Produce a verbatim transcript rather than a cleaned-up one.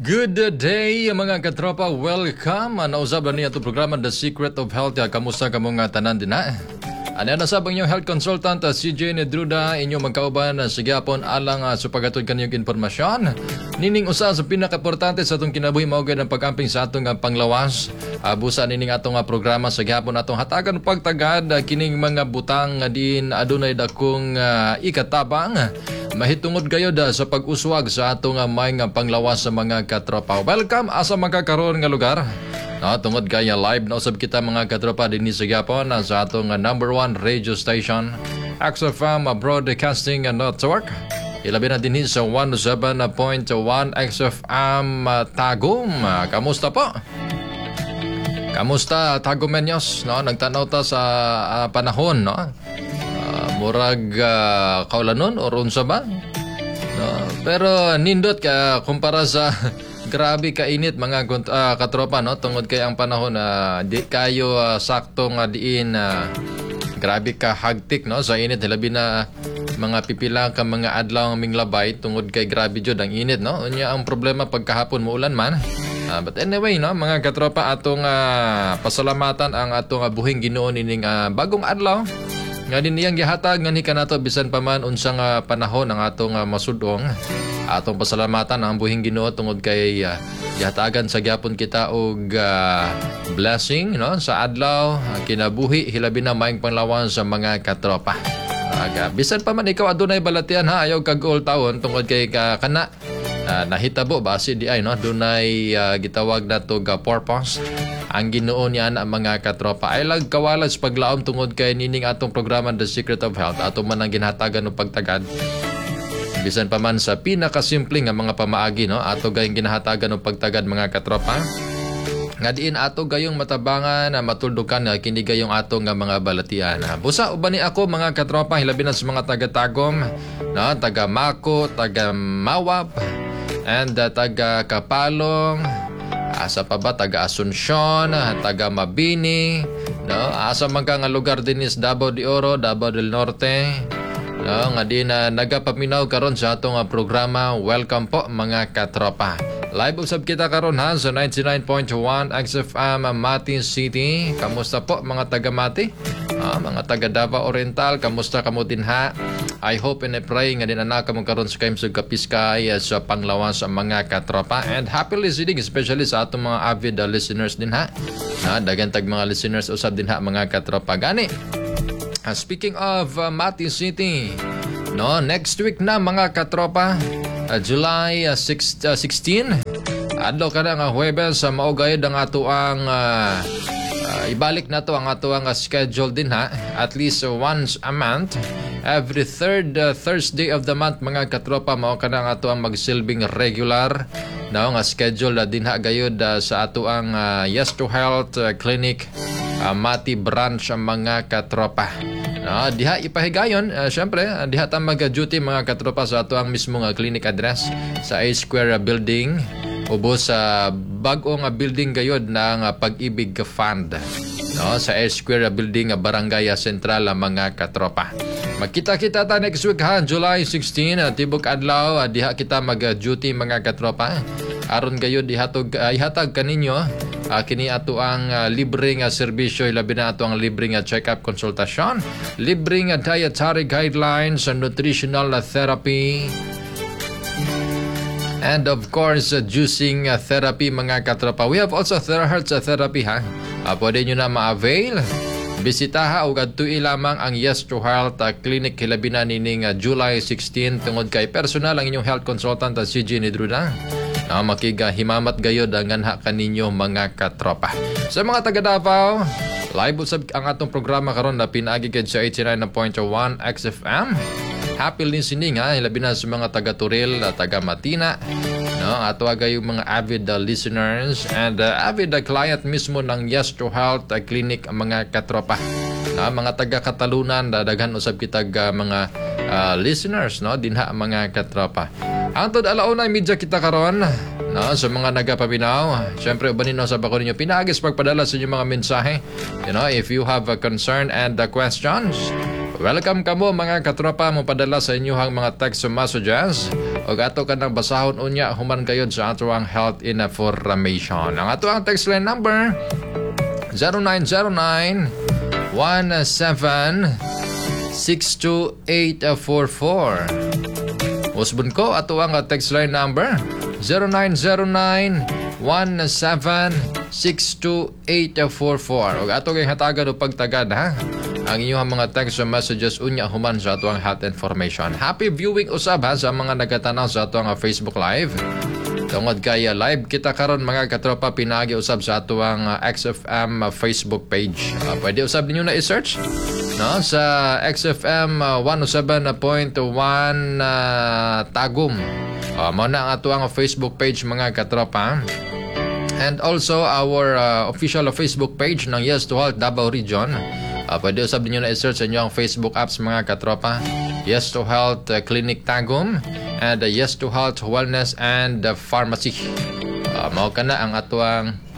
Good day mga katropa, welcome. Nausab na niya itong programa The Secret of Health. Kamusta ka mga tanan din na? Ano na sabang inyong health consultant, C J Nedruda, inyong magkauban sa gyapon alang uh, supagatod kanyang informasyon. Nining usa sa pinaka-importante sa atong kinabuhi mao gid ang pag-amping sa atong uh, panglawas. Uh, busa nining atong uh, programa sa gyapon atong hatagan pagtagad uh, kining mga butang nga uh, din adunay dakong uh, ikatabang. Mahitungod gayod uh, sa pag-uswag sa atong uh, may nga panglawas sa mga katropa. Welcome asa magkakaroon nga lugar. No, tungod kaya live na usab kita mga katropa din sa Gapon uh, sa atong uh, number one radio station X F M uh, Broadcasting uh, Network. Ilabi na din sa one oh seven point one X F M uh, Tagum. Uh, kamusta po? Kamusta Tagumenyos? No, nagtanaw ta sa uh, panahon, no? Uh, murag uh, kaulanon or unsa ba? No, pero nindot ka kumpara sa grabe kainit mga uh, katropa, no? Tungod kay ang panahon na uh, di kayo uh, saktong uh, diin uh, grabe ka hagtik, no? Sa init labi na mga pipila ka mga adlaw ming labay tungod kay grabe jud ang init, no? Unya ang problema pagkahapon muulan man. Uh, but anyway, no, mga katropa, atong uh, pasalamatan ang atong uh, buhing Ginoo nining uh, bagong adlaw. Nga din niyang gihatag nga ni kanato bisan pa man unsang uh, panahon ang atong uh, masudong. Atong pasalamatan ang buhing Ginoo tungod kay uh, gihatagan sa gyapon kita og uh, blessing, no, sa adlaw uh, kinabuhi hilabi na maayong panglawan sa mga katropa. Uh, bisan pa man ikaw adunay balatian ha, ayaw kag all taon tungod kay ka kana uh, nahitabo base di ay, no, dunay uh, gitawag nato ga purpose ang Ginoo niya ang mga katropa. Ay lag kawalas paglaom tungod kay nining atong programa The Secret of Health ato man ang ginhatagan og pagtagad. Bisan pa man sa pinakasimple nga mga pamaagi, no, ato gayong ginahatagan og pagtagad mga katropa. Nga diin ato gayong matabangan na matuldukan nga kini gayong ato nga mga balatian. Busa uban ni ako mga katropa hilabi na sa mga taga-Tagum, no, taga Mako, taga Mawap, and uh, taga Kapalong, asa pa ba taga Asuncion, taga Mabini, no, asa man ka nga lugar din is Davao de Oro, Davao del Norte. No, nga di na nagapaminaw karon sa atong uh, programa. Welcome po mga katropa. Live usab kita karon ha sa ninety-nine point one X F M Mati City. Kamusta po mga taga Mati? Ah, mga taga Davao Oriental, kamusta kamo din ha? I hope and I pray nga din anak kamo karon sa kaimsog kapiskay uh, sa panglawan sa mga katropa, and happy listening especially sa atong mga avid uh, listeners din ha. Na dagan tag mga listeners usab din ha mga katropa gani. Uh, speaking of uh, Mati City, no, next week na mga katropa, uh, July uh, six, uh, sixteen, adlaw ka na nga Huwebes, uh, maugayod ang ato ang uh, uh, ibalik na to ang ato ang uh, schedule din ha, at least uh, once a month, every third uh, Thursday of the month mga katropa, mao ka na ang ato ang magsilbing regular, no, nga schedule uh, din ha gayod uh, sa ato ang uh, Yes to Health uh, Clinic Uh, Mati branch ang mga katropa. Uh, diha ipahigayon, uh, syempre, uh, diha ta mag-duty mga katropa sa ato ang mismong uh, clinic address sa A Square uh, building, ubos sa uh, bag-ong uh, building gayod ng uh, Pag-ibig Fund. No, sa A Square uh, building uh, Barangay uh, Central uh, mga katropa. Magkita-kita ta next week ha, July sixteen, uh, tibok adlaw, uh, diha kita mag-duty mga katropa. Aron gayud ihatag uh, ihatag kaninyo uh, kini ato ang uh, libreng uh, serbisyo, labi na ato ang libreng uh, check-up konsultasyon, libreng uh, dietary guidelines, and nutritional uh, therapy, and of course uh, juicing uh, therapy mga katropa. We have also terahertz uh, therapy ha. Uh, pwede nyo na ma-avail. Bisitaha o gadtui lamang ang Yes to Health uh, Clinic hilabi na nining uh, July sixteen tungod kay personal ang inyong health consultant uh, C J Nedruda. Na uh, makiga himamat gayod ang ganha kaninyo mga katropa. Sa mga taga Davao, live usab ang atong programa karon na pinaagi kay sa eighty-nine point one X F M. Happy listening ha, labi na sa mga taga Turil, taga Matina, no, ato agay yung mga avid uh, listeners and uh, avid uh, client mismo ng Yes to Health uh, Clinic ang mga katropa. No, mga taga Katalunan, daghan usab kita uh, mga uh, listeners, no, dinha mga katropa. Antod alauna media kita karon, no, sa mga nagapabinaw. Syempre ubanin no sa bako ninyo pinaagis pagpadala sa inyong mga mensahe. You know, if you have a concern and the questions, welcome kamo mga katropa mo padala sa inyong mga text messages O ato ka nang basahon unya human kayo sa ato ang health information. Ang ato ang text line number zero nine zero nine one seven six two eight four four. Usbon ko ato ang text line number zero nine zero nine one seven six two eight four four. O ato kay hatagan o pagtagad ha. Ang inyong mga text messages unya human sa ato ang health information. Happy viewing usab ha sa mga nagatanaw sa ato ang Facebook Live. Tungod kay uh, live kita karon mga katropa pinagi usab sa ato ang uh, X F M uh, Facebook page. Uh, pwede usab ninyo na i-search no sa X F M uh, one oh seven point one uh, Tagum. Uh, mao na ang ato ang Facebook page mga katropa. And also our uh, official Facebook page ng Yes to Health Davao Region. Uh, pwede usab ninyo na i-search sa inyo ang Facebook apps mga katropa. Yes to Health uh, Clinic Tagum and uh, Yes to Health Wellness and uh, Pharmacy. Uh, mao kana ang ato ang